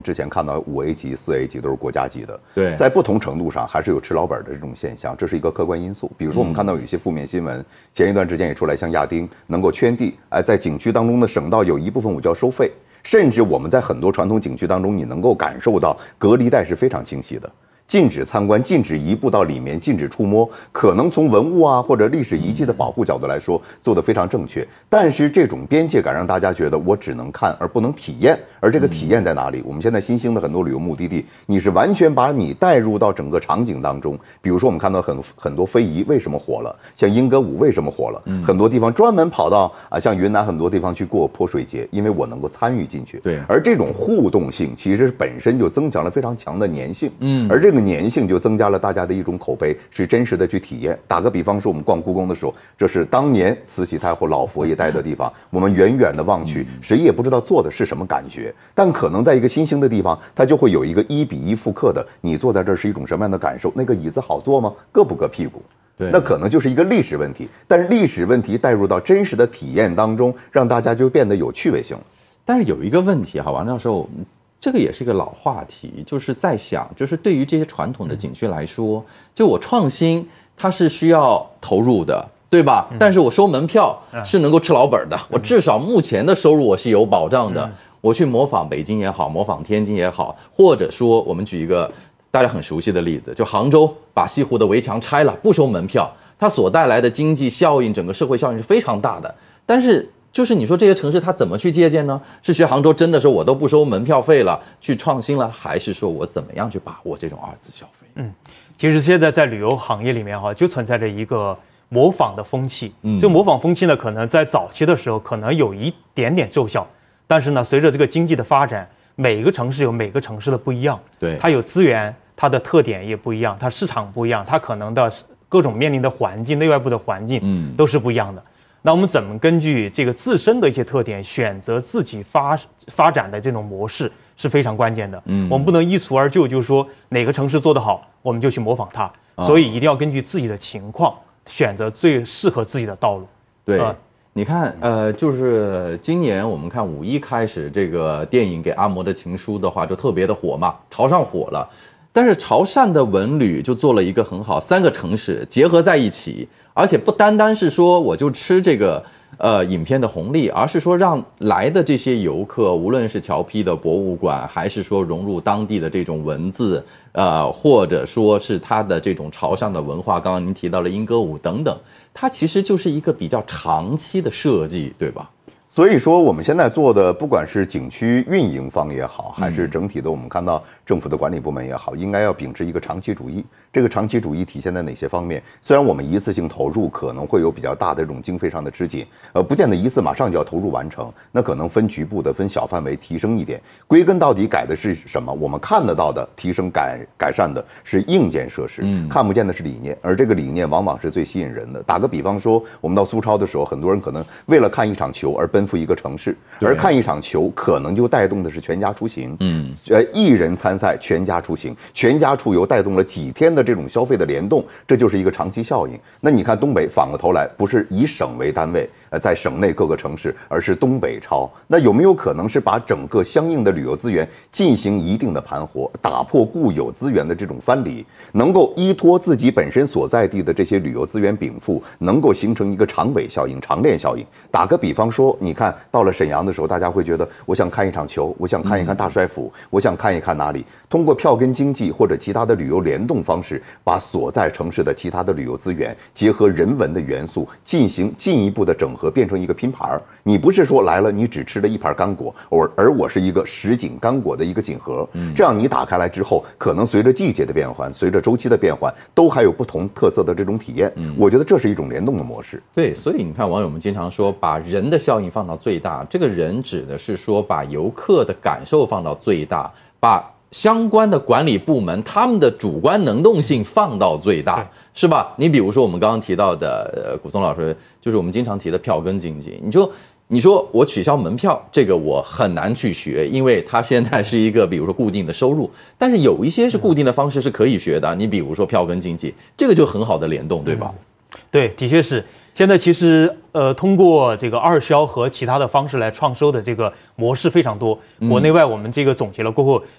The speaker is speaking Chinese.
之前看到5A 级、4A 级都是国家级的， 对， 在不同程度上还是有吃老本的这种现象，这是一个客观因素。比如说我们看到有一些负面新闻，前一段时间也出来，像亚丁能够圈地，在景区当中的省道有一部分我就要收费，甚至我们在很多传统景区当中，你能够感受到隔离带是非常清晰的。禁止参观，禁止移步到里面，禁止触摸，可能从文物啊或者历史遗迹的保护角度来说，做得非常正确。但是这种边界感让大家觉得我只能看而不能体验，而这个体验在哪里？我们现在新兴的很多旅游目的地，你是完全把你带入到整个场景当中。比如说我们看到很多非遗为什么火了，像莺歌舞为什么火了，很多地方专门跑到像云南很多地方去过泼水节，因为我能够参与进去。 对， 而这种互动性其实本身就增强了非常强的粘性。而这个粘性就增加了大家的一种口碑，是真实的去体验。打个比方说，我们逛故宫的时候，这是当年慈禧太后老佛爷待的地方，我们远远的望去，谁也不知道坐的是什么感觉，但可能在一个新兴的地方，它就会有一个1比1复刻的，你坐在这儿是一种什么样的感受？那个椅子好坐吗？硌不硌屁股？ 对， 那可能就是一个历史问题，但是历史问题带入到真实的体验当中，让大家就变得有趣味性了。 但是有一个问题哈，王教授，这个也是一个老话题，就是在想，就是对于这些传统的景区来说，就我创新它是需要投入的，对吧？但是我收门票是能够吃老本的，我至少目前的收入我是有保障的。我去模仿北京也好，模仿天津也好，或者说我们举一个大家很熟悉的例子，就杭州把西湖的围墙拆了，不收门票，它所带来的经济效应，整个社会效应是非常大的。但是就是你说这些城市它怎么去借鉴呢？是学杭州真的说我都不收门票费了，去创新了，还是说我怎么样去把握这种二次消费？ 其实现在在旅游行业里面就存在着一个模仿的风气。这模仿风气呢，可能在早期的时候可能有一点点奏效，但是呢，随着这个经济的发展，每一个城市有每个城市的不一样， 对， 它有资源，它的特点也不一样，它市场不一样，它可能的各种面临的环境，内外部的环境，都是不一样的。那我们怎么根据这个自身的一些特点，选择自己发展的这种模式是非常关键的。我们不能一蹴而就，就是说哪个城市做得好，我们就去模仿它。所以一定要根据自己的情况，选择最适合自己的道路。 对，你看，就是今年我们看5·1开始，这个电影给阿嬷的情书的话，就特别的火嘛，潮汕火了。但是潮汕的文旅就做了一个很好，3个城市结合在一起，而且不单单是说我就吃这个影片的红利，而是说让来的这些游客，无论是侨批的博物馆，还是说融入当地的这种文字，或者说是它的这种潮汕的文化，刚刚您提到了莺歌舞等等，它其实就是一个比较长期的设计，对吧？ 所以说，我们现在做的，不管是景区运营方也好，还是整体的我们看到政府的管理部门也好，应该要秉持一个长期主义。这个长期主义体现在哪些方面？虽然我们一次性投入可能会有比较大的这种经费上的吃紧，不见得一次马上就要投入完成，那可能分局部的、分小范围提升一点。归根到底改的是什么？我们看得到的提升改善的是硬件设施，看不见的是理念，而这个理念往往是最吸引人的。打个比方说，我们到苏超的时候，很多人可能为了看一场球而奔赴一个城市，而看一场球可能就带动的是全家出行，一人参赛，全家出行，全家出游，带动了几天的这种消费的联动，这就是一个长期效应。那你看东北反过头来，不是以省为单位，在省内各个城市，而是东北超，那有没有可能是把整个相应的旅游资源进行一定的盘活，打破固有资源的这种藩篱，能够依托自己本身所在地的这些旅游资源禀赋，能够形成一个长尾效应、长链效应。打个比方说，你看到了沈阳的时候，大家会觉得我想看一场球，我想看一看大帅府，我想看一看哪里，通过票根经济或者其他的旅游联动方式，把所在城市的其他的旅游资源结合人文的元素，进行进一步的整合，变成一个拼盘。你不是说来了你只吃了一盘干果，而我是一个什锦干果的一个锦盒，这样你打开来之后，可能随着季节的变换，随着周期的变换，都还有不同特色的这种体验。我觉得这是一种联动的模式。 对，所以你看网友们经常说把人的效应放到最大，这个人指的是说把游客的感受放到最大，把相关的管理部门他们的主观能动性放到最大，是吧？你比如说我们刚刚提到的古松老师，就是我们经常提的票根经济。你说我取消门票，这个我很难去学，因为它现在是一个比如说固定的收入，但是有一些是固定的方式是可以学的。你比如说票根经济，这个就很好的联动，对吧？ 对，的确是。现在其实通过这个二销和其他的方式来创收的这个模式非常多，国内外我们这个总结了过后，